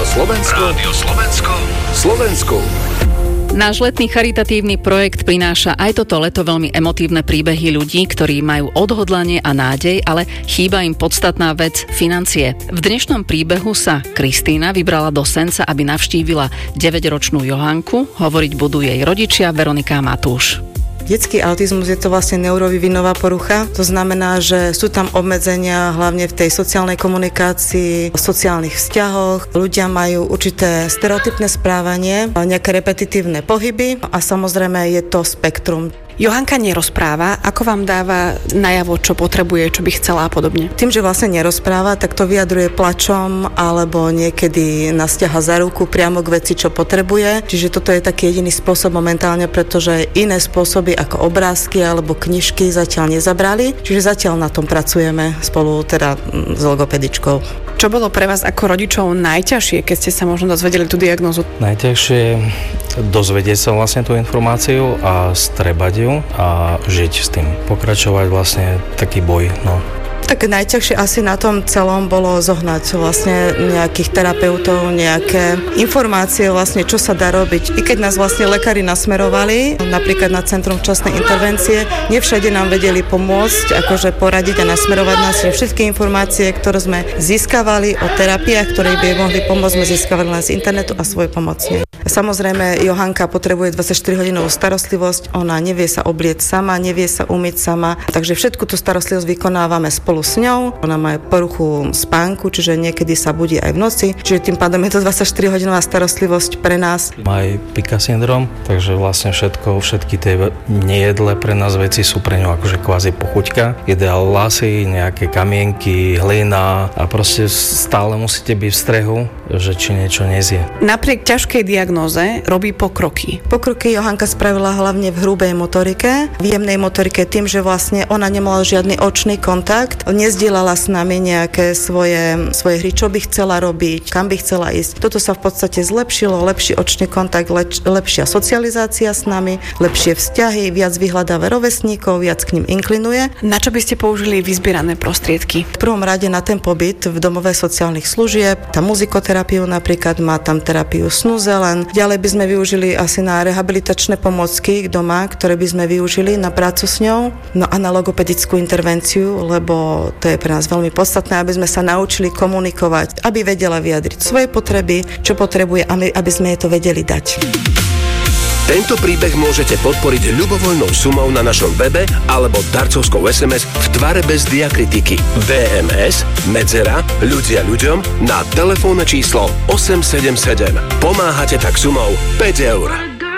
Slovensko. Rádio Slovensko. Slovensku. Náš letný charitatívny projekt prináša aj toto leto veľmi emotívne príbehy ľudí, ktorí majú odhodlanie a nádej, ale chýba im podstatná vec – financie. V dnešnom príbehu sa Kristína vybrala do Senca, aby navštívila 9-ročnú Johanku. Hovoriť budú jej rodičia Veronika a Matúš. Detský autizmus je to vlastne neurovývinová porucha. To znamená, že sú tam obmedzenia hlavne v tej sociálnej komunikácii, v sociálnych vzťahoch. Ľudia majú určité stereotypné správanie, nejaké repetitívne pohyby a samozrejme je to spektrum. Johanka nerozpráva, ako vám dáva najavo, čo potrebuje, čo by chcela a podobne? Tým, že vlastne nerozpráva, tak to vyjadruje plačom alebo niekedy nás ťaha za ruku priamo k veci, čo potrebuje. Čiže toto je taký jediný spôsob momentálne, pretože iné spôsoby ako obrázky alebo knižky zatiaľ nezabrali. Čiže zatiaľ na tom pracujeme spolu teda s logopedičkou. Čo bolo pre vás ako rodičov najťažšie, keď ste sa možno dozvedeli tú diagnózu? Najťažšie dozvedieť sa vlastne tú informáciu a strebať ju a žiť s tým. Pokračovať vlastne taký boj, no. Tak najťažšie asi na tom celom bolo zohnať vlastne nejakých terapeutov, nejaké informácie vlastne, čo sa dá robiť. I keď nás vlastne lekári nasmerovali, napríklad na Centrum včasnej intervencie, nevšade nám vedeli pomôcť, akože poradiť a nasmerovať nás. Všetky informácie, ktoré sme získavali o terapiách, ktoré by mohli pomôcť, sme získavali len z internetu a svoj pomocne. Samozrejme, Johanka potrebuje 24-hodinovú starostlivosť, ona nevie sa obliecť sama, nevie sa umyť sama, takže všetku tú starostlivosť vykonávame spolu s ňou. Ona má poruchu spánku, čiže niekedy sa budí aj v noci, čiže tým pádom je to 24-hodinová starostlivosť pre nás. Má aj Pica syndrom, takže vlastne všetky tie nejedlé pre nás veci sú pre ňu akože kvázi pochuťka. Jedá lasy, nejaké kamienky, hlina a proste stále musíte byť v strehu, že či niečo nezie. Napriek ťažkej diagnóze robí pokroky. Pokroky Johanka spravila hlavne v hrubej motorike, v jemnej motorike tým, že vlastne ona nemala žiadny očný kontakt, nezdielala s nami nejaké svoje hry, čo by chcela robiť, kam by chcela ísť. Toto sa v podstate zlepšilo, lepší očný kontakt, lepšia socializácia s nami, lepšie vzťahy, viac vyhľadáva rovesníkov, viac k ním inklinuje. Na čo by ste použili vyzbierané prostriedky? V prvom rade na ten pobyt v domove sociálnych služieb, tam muzikoterapiu napríklad, má tam terapiu snu zelen. Ďalej by sme využili asi na rehabilitačné pomocky doma, ktoré by sme využili na prácu s ňou, no a na logopedickú intervenciu, lebo to je pre nás veľmi podstatné, aby sme sa naučili komunikovať, aby vedela vyjadriť svoje potreby, čo potrebuje, aby sme jej to vedeli dať. Tento príbeh môžete podporiť ľubovoľnou sumou na našom webe alebo darcovskou SMS v tvare bez diakritiky. VMS medzera ľudia ľuďom na telefónne číslo 877. Pomáhate tak sumou 5 eur.